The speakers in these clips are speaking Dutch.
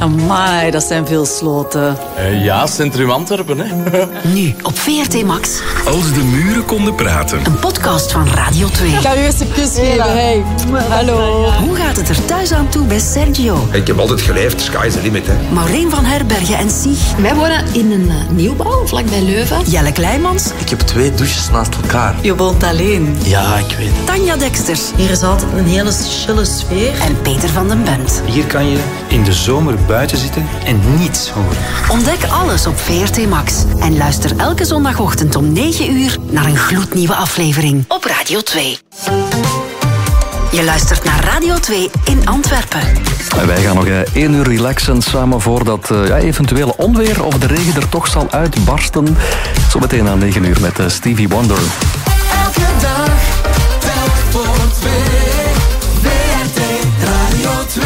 Amai, dat zijn veel sloten. Ja, Centrum Antwerpen, hè. Nu op VRT Max. Als de muren konden praten. Een podcast van Radio 2. Ik ga u eerst een kus geven. Hey. Hallo. Hoe gaat het er thuis aan toe bij Sergio? Ik heb altijd geleefd, sky is the limit, hè. Maureen van Herbergen en Sieg. Wij wonen in een nieuwbouw, vlakbij Leuven. Jelle Kleimans. Ik heb 2 douches naast elkaar. Je woont alleen. Ja, ik weet het. Tanja Deksters. Hier is altijd een hele chille sfeer. En Peter van den Bent. Hier kan je in de zomer buiten zitten en niets horen. Ontdek alles op VRT Max. En luister elke zondagochtend om 9 uur naar een gloednieuwe aflevering op Radio 2. Je luistert naar Radio 2 in Antwerpen. En wij gaan nog 1 uur relaxen samen voordat eventuele onweer of de regen er toch zal uitbarsten. Zometeen na 9 uur met Stevie Wonder. Elke dag, telk voor 2. VRT Radio 2.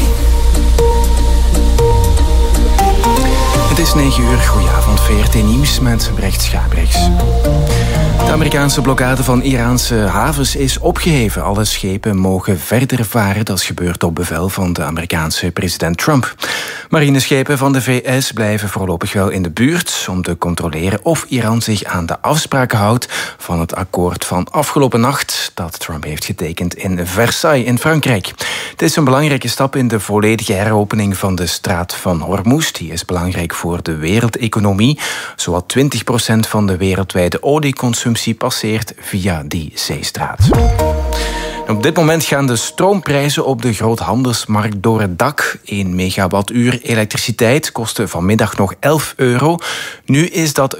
Het is 9 uur, goedenavond, VRT Nieuws met Brecht Schaabrechts. De Amerikaanse blokkade van Iraanse havens is opgeheven. Alle schepen mogen verder varen. Dat is gebeurd op bevel van de Amerikaanse president Trump. Marineschepen van de VS blijven voorlopig wel in de buurt om te controleren of Iran zich aan de afspraken houdt van het akkoord van afgelopen nacht dat Trump heeft getekend in Versailles in Frankrijk. Het is een belangrijke stap in de volledige heropening van de straat van Hormuz. Die is belangrijk voor de wereldeconomie. Zowat 20% van de wereldwijde olieconsumptie passeert via die zeestraat. Op dit moment gaan de stroomprijzen op de groothandelsmarkt door het dak. 1 megawattuur elektriciteit kostte vanmiddag nog €11. Nu is dat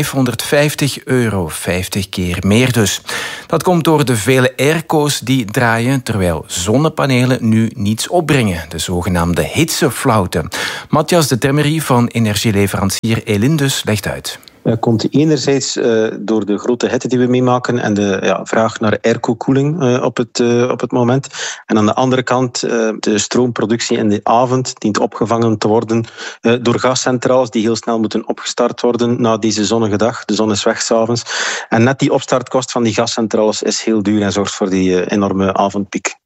€550, 50 keer meer dus. Dat komt door de vele airco's die draaien, terwijl zonnepanelen nu niets opbrengen. De zogenaamde hitseflauwte. Matthias de Termerie van energieleverancier Elindus legt uit. Komt enerzijds door de grote hitte die we meemaken en de vraag naar airco-koeling op het moment. En aan de andere kant de stroomproductie in de avond dient opgevangen te worden door gascentrales die heel snel moeten opgestart worden na deze zonnige dag. De zon is weg 's avonds. En net die opstartkost van die gascentrales is heel duur en zorgt voor die enorme avondpiek.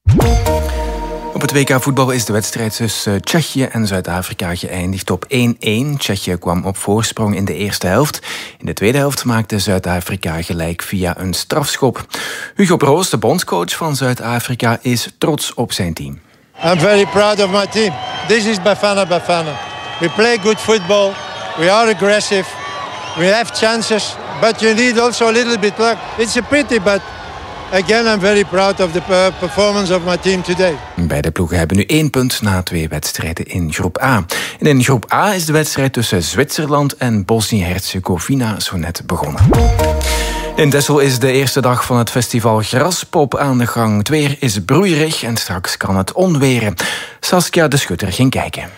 Op het WK voetbal is de wedstrijd tussen Tsjechië en Zuid-Afrika geëindigd op 1-1. Tsjechië kwam op voorsprong in de eerste helft. In de tweede helft maakte Zuid-Afrika gelijk via een strafschop. Hugo Broos, de bondscoach van Zuid-Afrika, is trots op zijn team. I'm very proud of my team. This is Bafana Bafana. We play good football. We are aggressive. We have chances. But you need also a little bit luck. It's a pity, but again, I'm very proud of the performance of my team today. Beide ploegen hebben nu 1 punt na 2 wedstrijden in groep A. En in groep A is de wedstrijd tussen Zwitserland en Bosnië-Herzegovina zo net begonnen. In Texel is de eerste dag van het festival Graspop aan de gang. Het weer is broeierig en straks kan het onweren. Saskia de Schutter ging kijken.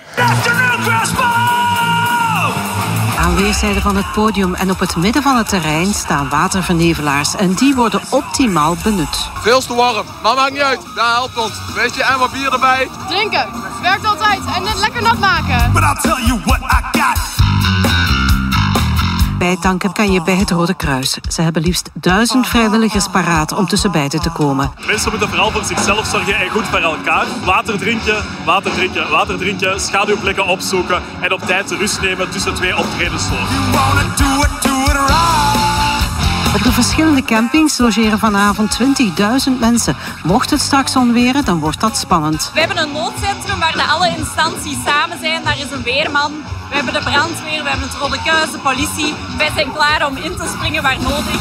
Aan weerszijden van het podium en op het midden van het terrein staan watervernevelaars en die worden optimaal benut. Veel te warm, maar maakt niet uit. Dat helpt ons. Weet je, en wat bier erbij. Drinken, werkt altijd en het lekker nat maken. But I'll tell you what I got. Bijtanken kan je bij het Rode Kruis. Ze hebben liefst 1000 vrijwilligers paraat om tussen beiden te komen. Mensen moeten vooral voor zichzelf zorgen en goed voor elkaar. Water drinken, water drinken, water drinken, schaduwplekken opzoeken en op tijd rust nemen tussen 2 optredens door. Op de verschillende campings logeren vanavond 20.000 mensen. Mocht het straks onweren, dan wordt dat spannend. We hebben een noodcentrum waar alle instanties samen zijn. Daar is een weerman. We hebben de brandweer, we hebben het Rode Kruis, de politie. Wij zijn klaar om in te springen waar nodig.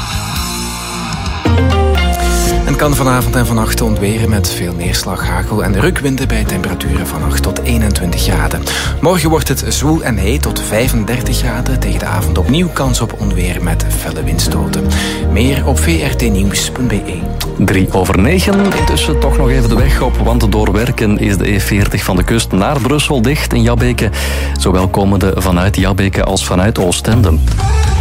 Het kan vanavond en vannacht ontweren met veel neerslag, hagel en rukwinden bij temperaturen van 8 tot 21 graden. Morgen wordt het zwoel en heet tot 35 graden. Tegen de avond opnieuw kans op onweer met felle windstoten. Meer op vrtnieuws.be. 8:03. Intussen toch nog even de weg op, want door werken is de E40 van de kust naar Brussel dicht in Jabbeke. Zowel komende vanuit Jabbeke als vanuit Oostende.